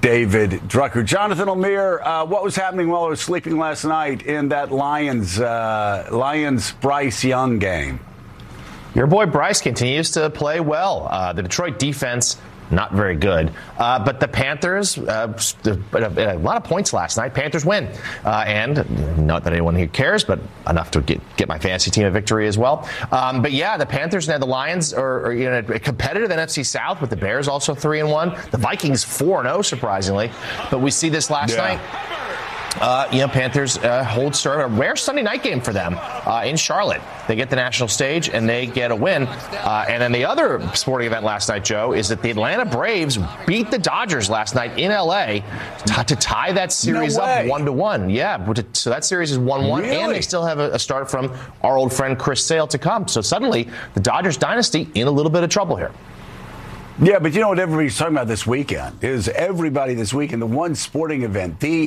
David Drucker. Jonathan Lemire, what was happening while I was sleeping last night in that Lions-Bryce Young game? Your boy Bryce continues to play well. The Detroit defense, not very good. But the Panthers, a lot of points last night. Panthers win. And not that anyone here cares, but enough to get my fantasy team a victory as well. But yeah, the Panthers and the Lions are in a competitive NFC South with the Bears also 3-1. The Vikings 4-0, surprisingly. But we see this last night. Panthers hold serve. A rare Sunday night game for them in Charlotte. They get the national stage and they get a win. And then the other sporting event last night, Joe, is that the Atlanta Braves beat the Dodgers last night in L.A. to tie that series up 1-1. Yeah, so that series is 1-1, really? And they still have a start from our old friend Chris Sale to come. So suddenly, the Dodgers dynasty in a little bit of trouble here. Yeah, but you know what everybody's talking about this weekend is everybody this weekend, the one sporting event, the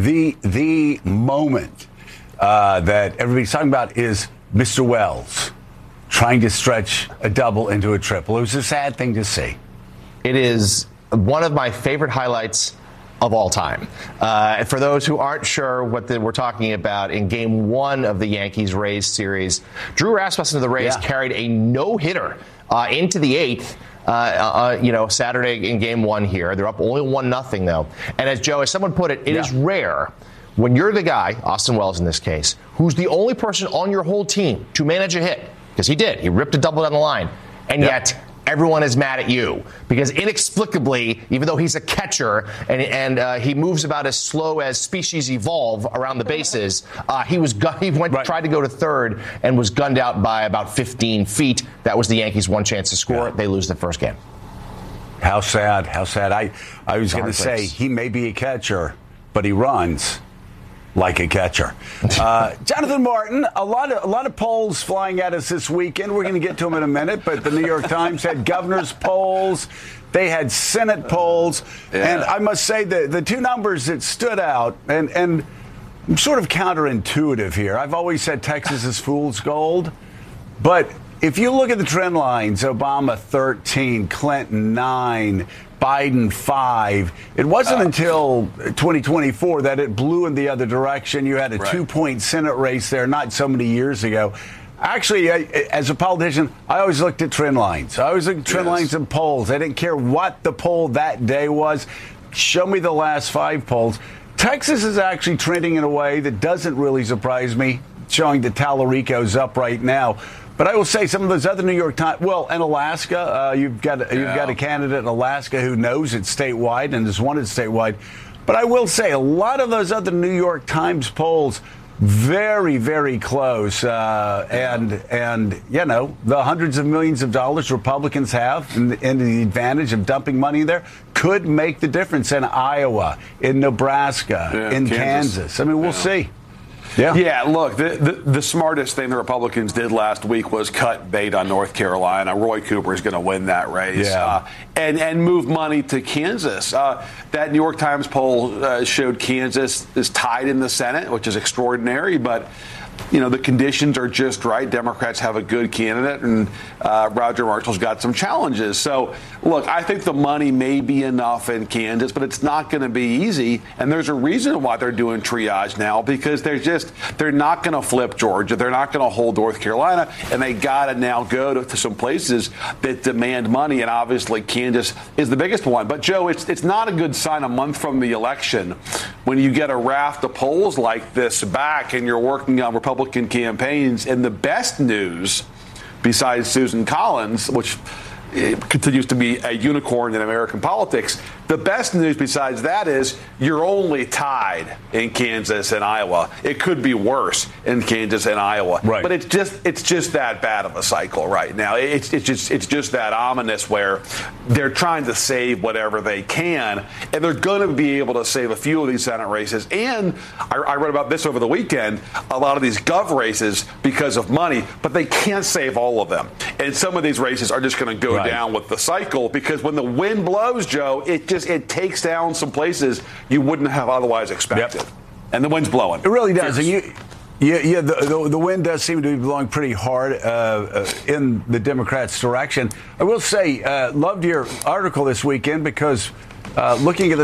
moment that everybody's talking about is Mr. Wells trying to stretch a double into a triple. It was a sad thing to see. It is one of my favorite highlights of all time. For those who aren't sure what we're talking about, in Game 1 of the Yankees-Rays series, Drew Rasmussen of the Rays carried a no-hitter into the 8th. Saturday in Game 1 here. They're up only 1-0, though. And as someone put it, it is rare when you're the guy, Austin Wells in this case, who's the only person on your whole team to manage a hit. Because he did. He ripped a double down the line. And yet, everyone is mad at you. Because inexplicably, even though he's a catcher and he moves about as slow as species evolve around the bases, he tried to go to third and was gunned out by about 15 feet. That was the Yankees' one chance to score. They lose the first game. How sad. How sad. I was going to say he may be a catcher, but he runs like a catcher. Jonathan Martin, a lot of polls flying at us this weekend. We're going to get to them in a minute, but the New York Times had governor's polls. They had Senate polls. And I must say the two numbers that stood out, and I'm sort of counterintuitive here. I've always said Texas is fool's gold. But if you look at the trend lines, Obama 13, Clinton 9, Biden 5. It wasn't until 2024 that it blew in the other direction. You had a 2-point Senate race there not so many years ago. Actually, as a politician, I always looked at trend lines. I always looked at trend lines and polls. I didn't care what the poll that day was. Show me the last 5 polls. Texas is actually trending in a way that doesn't really surprise me, showing that Tallarico's up right now. But I will say some of those other New York Times, and Alaska, you've got a candidate in Alaska who knows it's statewide and has won it statewide. But I will say a lot of those other New York Times polls, very, very close. And the hundreds of millions of dollars Republicans have and the advantage of dumping money in there could make the difference in Iowa, in Nebraska, in Kansas. I mean, we'll see. Yeah, look, the smartest thing the Republicans did last week was cut bait on North Carolina. Roy Cooper is going to win that race and move money to Kansas. That New York Times poll showed Kansas is tied in the Senate, which is extraordinary, but the conditions are just right. Democrats have a good candidate, and Roger Marshall's got some challenges. So, look, I think the money may be enough in Kansas, but it's not going to be easy. And there's a reason why they're doing triage now, because they're not going to flip Georgia. They're not going to hold North Carolina, and they got to now go to some places that demand money. And obviously, Kansas is the biggest one. But, Joe, it's not a good sign a month from the election when you get a raft of polls like this back and you're working on Republican campaigns. And the best news, besides Susan Collins, which continues to be a unicorn in American politics, the best news besides that is you're only tied in Kansas and Iowa. It could be worse in Kansas and Iowa. Right. But it's just that bad of a cycle right now. It's just that ominous where they're trying to save whatever they can, and they're going to be able to save a few of these Senate races. And I read about this over the weekend, a lot of these gov races because of money, but they can't save all of them. And some of these races are just going to go down with the cycle, because when the wind blows, Joe, it takes down some places you wouldn't have otherwise expected. Yep. And the wind's blowing. It really does. And the wind does seem to be blowing pretty hard in the Democrats' direction. I will say, loved your article this weekend, because looking at the